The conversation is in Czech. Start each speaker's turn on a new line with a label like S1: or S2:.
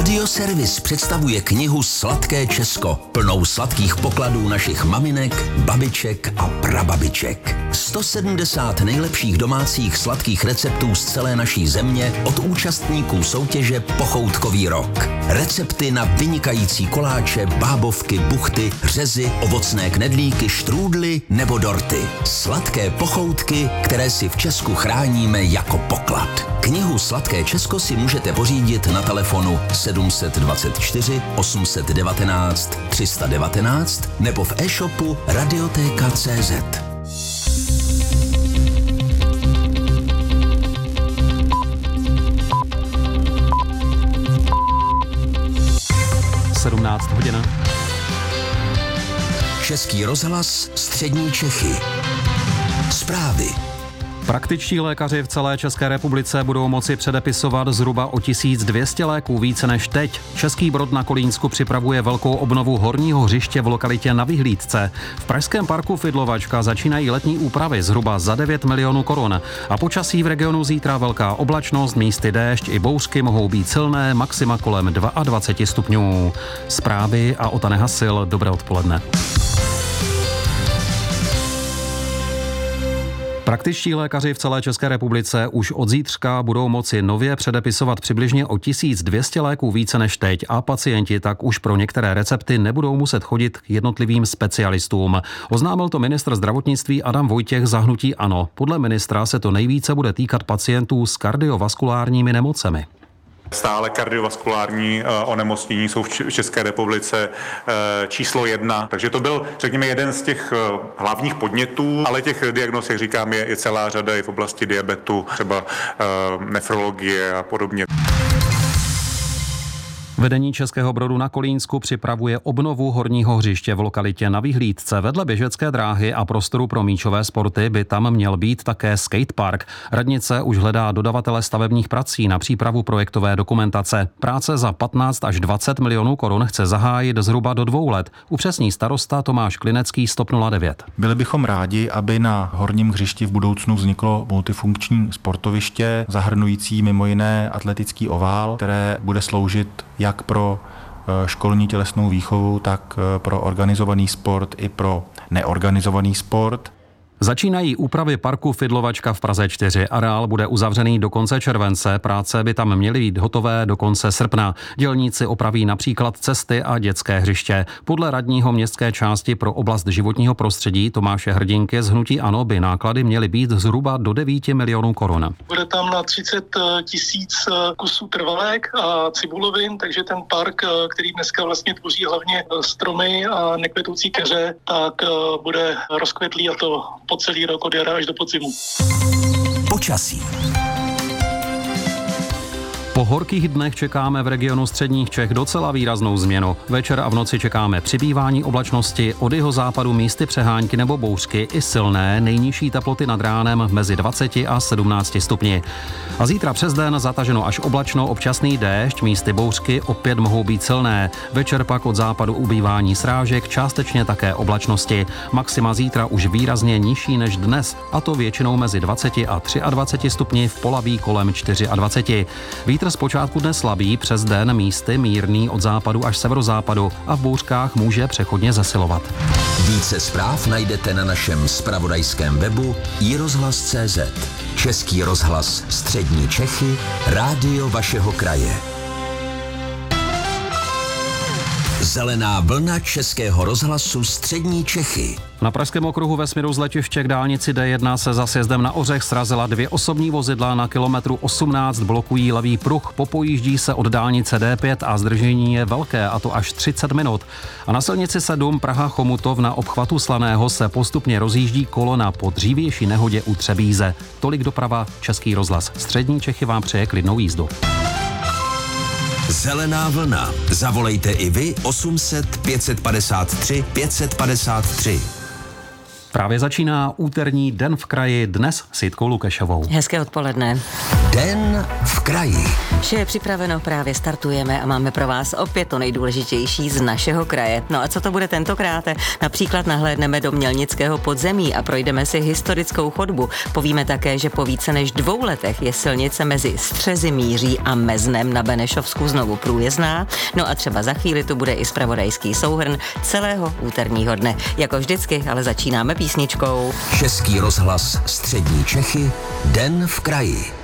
S1: Radioservis představuje knihu Sladké Česko, plnou sladkých pokladů našich maminek, babiček a prababiček. 170 nejlepších domácích sladkých receptů z celé naší země od účastníků soutěže Pochoutkový rok. Recepty na vynikající koláče, bábovky, buchty, řezy, ovocné knedlíky, štrůdly nebo dorty. Sladké pochoutky, které si v Česku chráníme jako poklad. Knihu Sladké Česko si můžete pořídit na telefonu 724 819 319 nebo v e-shopu Radioteka.cz.
S2: hodin.
S1: Český rozhlas, střední Čechy. Zprávy.
S2: Praktičtí lékaři v celé České republice budou moci předepisovat zhruba o 1200 léků více než teď. Český Brod na Kolínsku připravuje velkou obnovu horního hřiště v lokalitě Na Vyhlídce. V pražském parku Fidlovačka začínají letní úpravy zhruba za 9 milionů korun. A počasí v regionu zítra velká oblačnost, místy déšť i bouřky mohou být silné, maxima kolem 22 stupňů. Zprávy a Ota Nehasil, dobré odpoledne. Praktičtí lékaři v celé České republice už od zítřka budou moci nově předepisovat přibližně o 1200 léků více než teď a pacienti tak už pro některé recepty nebudou muset chodit k jednotlivým specialistům. Oznámil to ministr zdravotnictví Adam Vojtěch za hnutí ANO. Podle ministra se to nejvíce bude týkat pacientů s kardiovaskulárními nemocemi.
S3: Stále kardiovaskulární onemocnění jsou v České republice číslo 1, takže to byl, řekněme, jeden z těch hlavních podnětů, ale těch diagnóz, jak říkám, je celá řada i v oblasti diabetu, třeba nefrologie a podobně.
S2: Vedení Českého Brodu na Kolínsku připravuje obnovu horního hřiště v lokalitě Na Vyhlídce. Vedle běžecké dráhy a prostoru pro míčové sporty by tam měl být také skatepark. Radnice už hledá dodavatele stavebních prací na přípravu projektové dokumentace. Práce za 15 až 20 milionů korun chce zahájit zhruba do 2 let. Upřesní starosta Tomáš Klinecký z TOP 09.
S4: Byli bychom rádi, aby na horním hřišti v budoucnu vzniklo multifunkční sportoviště, zahrnující mimo jiné atletický ovál, které bude sloužit jak pro školní tělesnou výchovu, tak pro organizovaný sport i pro neorganizovaný sport.
S2: Začínají úpravy parku Fidlovačka v Praze 4. Areál bude uzavřený do konce července, práce by tam měly být hotové do konce srpna. Dělníci opraví například cesty a dětské hřiště. Podle radního městské části pro oblast životního prostředí Tomáše Hrdinky z hnutí ANO by náklady měly být zhruba do 9 milionů korun.
S5: Bude tam na 30 000 kusů trvalek a cibulovin, takže ten park, který dneska vlastně tvoří hlavně stromy a nekvetoucí keře, tak bude rozkvetlý, a to po celý rok od jara až do podzimu.
S1: Počasí.
S2: Po horkých dnech čekáme v regionu středních Čech docela výraznou změnu. Večer a v noci čekáme přibývání oblačnosti, od jihozápadu místy přehánky nebo bouřky i silné, nejnižší teploty nad ránem mezi 20 a 17 stupni. A zítra přes den zataženo až oblačno, občasný déšť, místy bouřky opět mohou být silné. Večer pak od západu ubývání srážek, částečně také oblačnosti. Maxima zítra už výrazně nižší než dnes, a to většinou mezi 20 a 23 stupni, v Polaví kolem 24. Vítr zpočátku dnes slabý, přes den místy mírný od západu až severozápadu a v bouřkách může přechodně zesilovat.
S1: Více zpráv najdete na našem zpravodajském webu iRozhlas.cz. Český rozhlas, střední Čechy, rádio vašeho kraje. Zelená vlna Českého rozhlasu střední Čechy.
S2: Na pražském okruhu ve směru z letiště k dálnici D1 se za sjezdem na Ořech srazila 2 osobní vozidla, na kilometru 18 blokují levý pruh, popojíždí se od dálnice D5 a zdržení je velké, a to až 30 minut. A na silnici 7 Praha-Chomutov na obchvatu Slaného se postupně rozjíždí kolona po dřívější nehodě u Třebíze. Tolik doprava, Český rozhlas střední Čechy vám přeje klidnou jízdu.
S1: Zelená vlna. Zavolejte i vy 800 553 553.
S2: Právě začíná úterní Den v kraji, dnes s Jitkou Lukešovou.
S6: Hezké odpoledne.
S1: Den v kraji.
S6: Vše je připraveno, právě startujeme a máme pro vás opět to nejdůležitější z našeho kraje. No a co to bude tentokrát? Například nahlédneme do Mělnického podzemí a projdeme si historickou chodbu. Povíme také, že po více než 2 letech je silnice mezi Střezimíří a Meznem na Benešovsku znovu průjezdná. No a třeba za chvíli tu bude i zpravodajský souhrn celého úterního dne. Jako vždycky, ale začínáme písničkou.
S1: Český rozhlas Střední Čechy, Den v kraji.